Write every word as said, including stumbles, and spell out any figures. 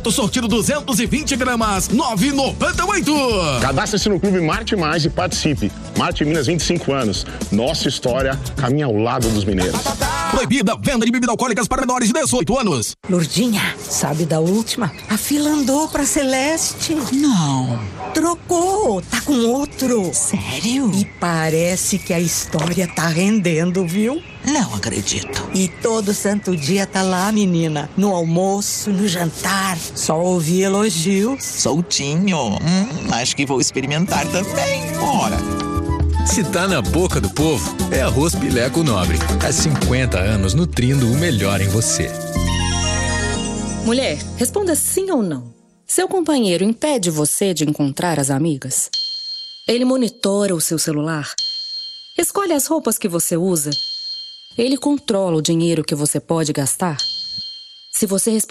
Sortido duzentos e vinte gramas, nove reais e noventa e oito centavos. Cadastre-se no Clube Marte Mais e participe. Marte Minas, vinte e cinco anos. Nossa história caminha ao lado dos mineiros. Proibida venda de bebidas alcoólicas para menores de dezoito anos. Lourdinha, sabe da última? A fila andou pra Celeste. Não. Trocou, tá com outro. Sério? E parece que a história tá rendendo, viu? Não acredito. E todo santo dia tá lá, menina. No almoço, no jantar. Só ouvi elogios. Soltinho. Hum, acho que vou experimentar também. Ora. Se tá na boca do povo, é Arroz Pileco Nobre. Há cinquenta anos nutrindo o melhor em você. Mulher, responda sim ou não. Seu companheiro impede você de encontrar as amigas? Ele monitora o seu celular? Escolhe as roupas que você usa? Ele controla o dinheiro que você pode gastar? Se você